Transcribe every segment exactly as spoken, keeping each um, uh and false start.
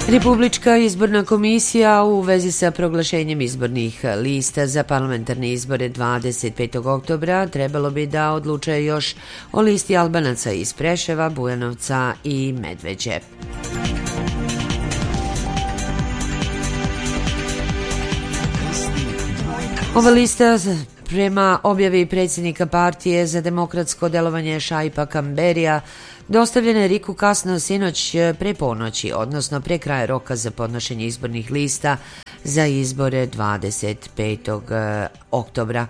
Republička izborna komisija u vezi sa proglašenjem izbornih lista za parlamentarne izbore dvadeset petog oktobra trebalo bi da odlučuje još o listi Albanaca iz Preševa, Bujanovca i Medveđe. Ova lista prema objavi predsjednika partije za demokratsko delovanje Šaipa Kamberija dostavljena je Riku kasno sinoć pre ponoći, odnosno pre kraja roka za podnošenje izbornih lista za izbore dvadeset petog oktobra.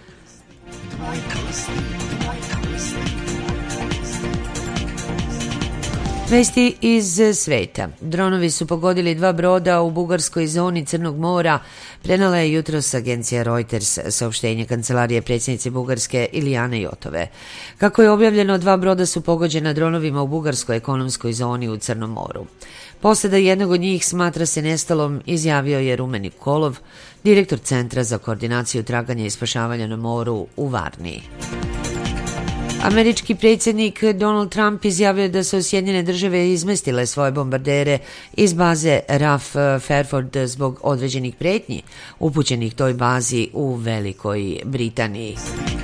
Vesti iz sveta. Dronovi su pogodili dva broda u bugarskoj zoni Crnog mora, prenala je jutros agencija Reuters, saopštenje kancelarije predsjednice Bugarske Ilijane Jotove. Kako je objavljeno, dva broda su pogođena dronovima u bugarskoj ekonomskoj zoni u Crnom moru. Posada jednog od njih smatra se nestalom, izjavio je Rumen Nikolov, direktor Centra za koordinaciju traganja i spašavanja na moru u Varniji. Američki predsjednik Donald Trump izjavio da su Sjedinjene države izmestile svoje bombardere iz baze R A F Fairford zbog određenih pretnji upućenih toj bazi u Velikoj Britaniji.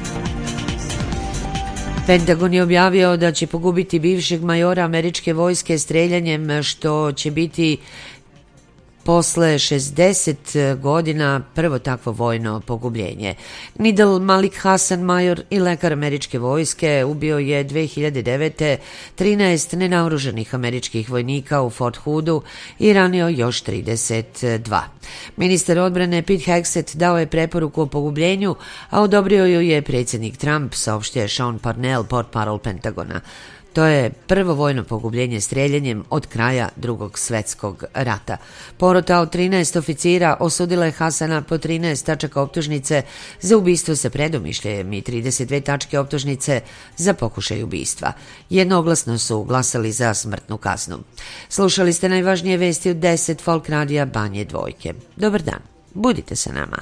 Pentagon je objavio da će pogubiti bivšeg majora američke vojske streljanjem, što će biti posle šezdeset godina prvo takvo vojno pogubljenje. Nidal Malik Hasan, major i lekar američke vojske, ubio je dve hiljade devete. trinaest nenaoružanih američkih vojnika u Fort Hoodu i ranio još trideset dva. Ministar odbrane Pete Hegseth dao je preporuku o pogubljenju, a odobrio ju je predsjednik Trump, saopštio Sean Parnell, portparol Pentagona. To je prvo vojno pogubljenje streljanjem od kraja Drugog svjetskog rata. Porota od trinaest oficira osudila je Hasana po trinaest tačaka optužnice za ubistvo sa predomišljajem i trideset dve tačke optužnice za pokušaj ubistva. Jednoglasno su glasali za smrtnu kaznu. Slušali ste najvažnije vesti od deset Folk radija Banje Dvojke. Dobar dan, budite sa nama.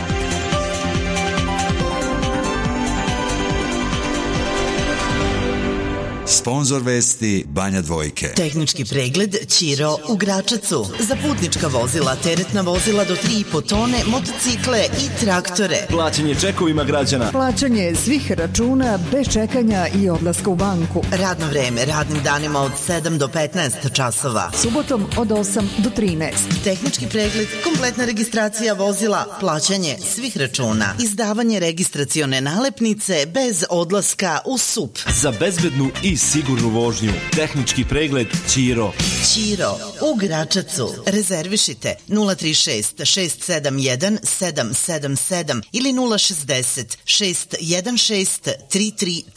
Sponzor vesti Banja Dvojke. Tehnički pregled Ćiro u Gračacu. Za putnička vozila, teretna vozila do tri i po tone, motocikle i traktore. Plaćanje čekovima građana. Plaćanje svih računa bez čekanja i odlaska u banku. Radno vreme radnim danima od sedam do petnaest časova. Subotom od osam do trinaest. Tehnički pregled, kompletna registracija vozila, plaćanje svih računa, izdavanje registracione nalepnice bez odlaska u S U P. Za bezbednu i sigurnu vožnju. Tehnički pregled Ćiro. Ćiro u Gračacu. Rezervišite nula tri šest šest sedam jedan sedam sedam sedam ili nula šezdeset šest jedan šest tri tri